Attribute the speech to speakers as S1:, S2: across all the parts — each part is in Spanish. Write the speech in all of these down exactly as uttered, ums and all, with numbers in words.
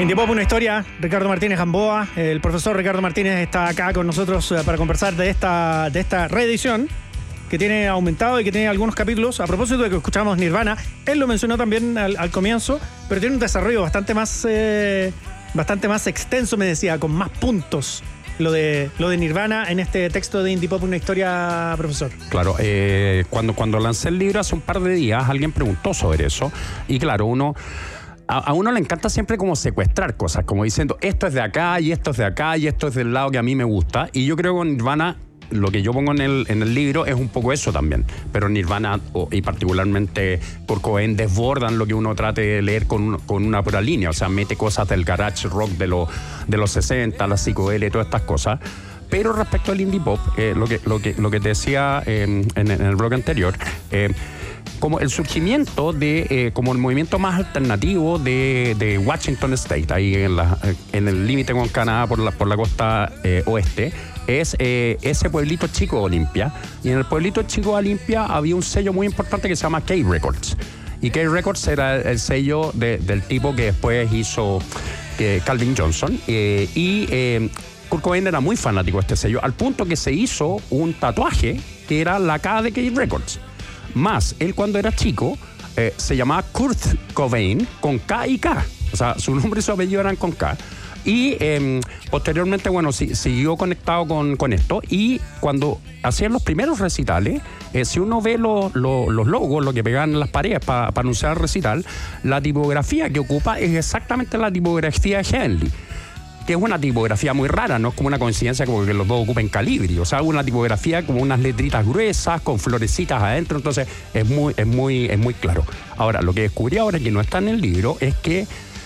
S1: Indie Pop, una historia. Ricardo Martínez Gamboa, el profesor Ricardo Martínez está acá con nosotros para conversar de esta, de esta reedición que tiene aumentado y que tiene algunos capítulos. A propósito de que escuchamos Nirvana, él lo mencionó también al, al comienzo, pero tiene un desarrollo bastante más, eh, bastante más extenso, me decía, con más puntos. Lo de, lo de Nirvana en este texto de Indie Pop, una historia, profesor.
S2: Claro, eh, cuando, cuando lancé el libro hace un par de días, alguien preguntó sobre eso. Y claro, uno... A, a uno le encanta siempre como secuestrar cosas, como diciendo, esto es de acá, y esto es de acá, y esto es del lado que a mí me gusta. Y yo creo que con Nirvana, lo que yo pongo en el, en el libro es un poco eso también. Pero Nirvana, o, y particularmente Kurt Cobain, desbordan lo que uno trate de leer con, con una pura línea. O sea, mete cosas del garage rock de, lo, de los sesenta, la psicodelia y todas estas cosas. Pero respecto al indie pop, eh, lo, que, lo, que, lo que te decía eh, en, en el blog anterior, eh, como el surgimiento de eh, como el movimiento más alternativo de, de Washington State, ahí en, la, en el límite con Canadá por la, por la costa eh, oeste, es eh, ese pueblito chico de Olympia. Y en el pueblito chico de Olympia había un sello muy importante que se llama K Records. Y K Records era el sello de, del tipo que después hizo eh, Calvin Johnson. Eh, y eh, Kurt Cobain era muy fanático de este sello, al punto que se hizo un tatuaje que era la K de K Records. Más, él cuando era chico eh, se llamaba Kurt Cobain con K y K. O sea, su nombre y su apellido eran con K. Y eh, posteriormente, bueno, si, siguió conectado con, con esto. Y cuando hacían los primeros recitales, eh, si uno ve lo, lo, los logos, lo que pegaban en las paredes para pa anunciar el recital, la tipografía que ocupa es exactamente la tipografía de Heavenly, que es una tipografía muy rara, no es como una coincidencia como que los dos ocupen Calibri, o sea, una tipografía como unas letritas gruesas con florecitas adentro, entonces es muy, es muy, es muy claro. Ahora, lo que descubrí ahora que no está en el libro es que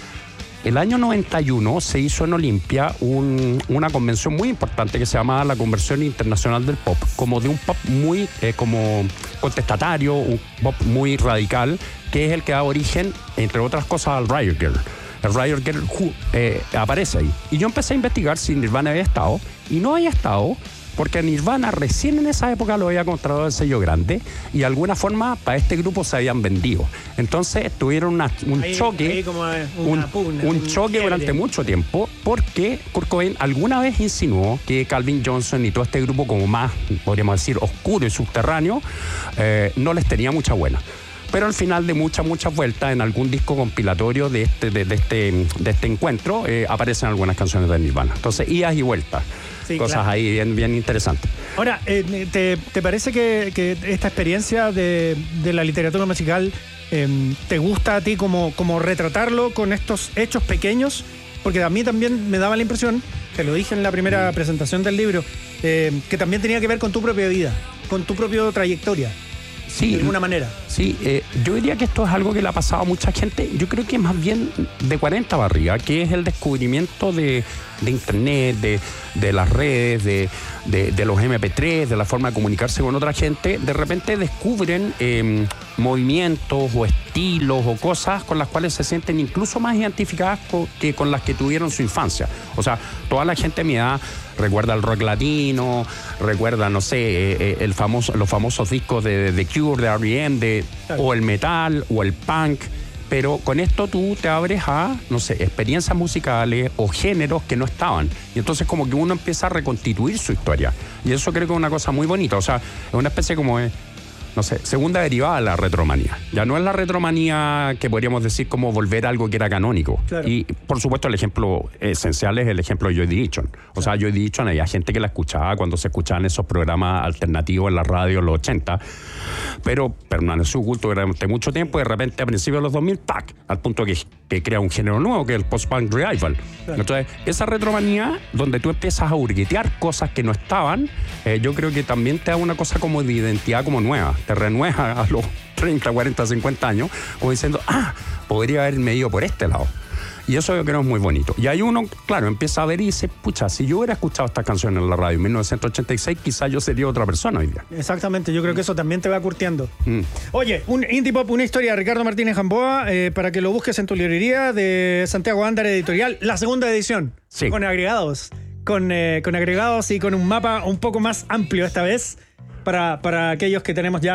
S2: el año noventa y uno se hizo en Olympia un, una convención muy importante que se llamaba la Convención Internacional del Pop, como de un pop muy eh, como contestatario, un pop muy radical, que es el que da origen, entre otras cosas, al Riot Girl. El Riot Girl eh, aparece ahí. Y yo empecé a investigar si Nirvana había estado, y no había estado, porque Nirvana recién en esa época lo había contratado el sello grande, y de alguna forma para este grupo se habían vendido. Entonces tuvieron una, un ahí, choque, ahí como una un, pugna, un, un choque quiebre. Durante mucho tiempo, porque Kurt Cobain alguna vez insinuó que Calvin Johnson y todo este grupo como más, podríamos decir, oscuro y subterráneo, eh, no les tenía mucha buena. Pero al final de muchas, muchas vueltas, en algún disco compilatorio de este, de, de este, de este encuentro, eh, aparecen algunas canciones de Nirvana. Entonces, idas y vueltas. Sí, cosas claro. Ahí bien, bien interesantes.
S1: Ahora, eh, ¿te, ¿te parece que, que esta experiencia de, de la literatura musical eh, te gusta a ti como, como retratarlo con estos hechos pequeños? Porque a mí también me daba la impresión, te lo dije en la primera mm. presentación del libro, eh, que también tenía que ver con tu propia vida, con tu propia trayectoria.
S2: Sí,
S1: de alguna manera.
S2: Sí, eh, yo diría que esto es algo que le ha pasado a mucha gente. Yo creo que más bien de cuarenta para arriba, que es el descubrimiento de, de internet, de, de las redes, de, de, de los eme pe tres, de la forma de comunicarse con otra gente. De repente descubren eh, movimientos o estilos o cosas con las cuales se sienten incluso más identificadas con, que con las que tuvieron su infancia. O sea, toda la gente de mi edad recuerda el rock latino, recuerda, no sé, eh, el famoso, los famosos discos de The Cure, de erre e eme, de, claro. O el metal, o el punk, pero con esto tú te abres a, no sé, experiencias musicales o géneros que no estaban. Y entonces como que uno empieza a reconstituir su historia. Y eso creo que es una cosa muy bonita. O sea, es una especie como de, no sé, segunda derivada de la retromanía. Ya no es la retromanía que podríamos decir como volver a algo que era canónico. Claro. Y por supuesto el ejemplo esencial es el ejemplo de Joy Division. O claro. sea, Joy Division había gente que la escuchaba cuando se escuchaban esos programas alternativos en la radio en los ochenta, pero permaneció oculto durante mucho tiempo y de repente a principios de los dos mil, ¡tac! Al punto que, que crea un género nuevo que es el post-punk revival. Claro. Entonces, esa retromanía donde tú empiezas a hurguetear cosas que no estaban, eh, yo creo que también te da una cosa como de identidad como nueva. Te renueva a los treinta, cuarenta, cincuenta años, como diciendo, ah, podría haberme ido por este lado. Y eso yo creo es muy bonito. Y ahí uno, claro, empieza a ver y dice, pucha, si yo hubiera escuchado estas canciones en la radio en mil novecientos ochenta y seis, quizás yo sería otra persona hoy día.
S1: Exactamente, yo creo que eso también te va curtiendo. Mm. Oye, un Indie Pop, una historia de Ricardo Martínez Gamboa, eh, para que lo busques en tu librería de Santiago Ándar Editorial, la segunda edición, sí. Con agregados, con, eh, con agregados y con un mapa un poco más amplio esta vez, para, para aquellos que tenemos ya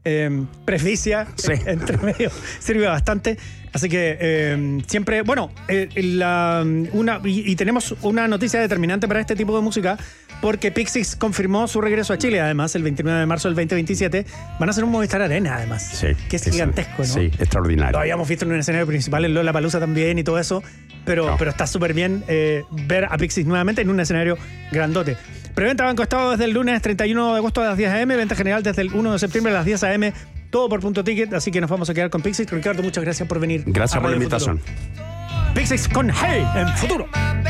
S1: eh, presbicia
S2: Sí.
S1: entre medio sirve bastante. Así que eh, siempre, bueno, eh, la, una, y, y tenemos una noticia determinante para este tipo de música, porque Pixies confirmó su regreso a Chile, además, el veintinueve de marzo del veinte veintisiete. Van a hacer un Movistar Arena, además.
S2: Sí,
S1: que es
S2: sí,
S1: gigantesco,
S2: sí.
S1: ¿no?
S2: Sí, extraordinario.
S1: Lo habíamos visto en un escenario principal en Lollapalooza también y todo eso, pero,
S2: No.
S1: pero está súper bien eh, ver a Pixies nuevamente en un escenario grandote. Preventa Banco Estado desde el lunes treinta y uno de agosto a las diez a eme, venta general desde el uno de septiembre a las diez a eme, todo por punto ticket, así que nos vamos a quedar con Pixies. Ricardo, muchas gracias por venir.
S2: Gracias
S1: a
S2: por la
S1: Radio
S2: invitación.
S1: Futuro. Pixies con Hey en Futuro.